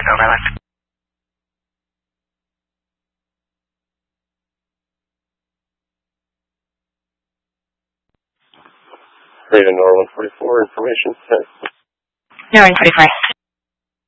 over. Radar Nor 144, information sent. No, 144.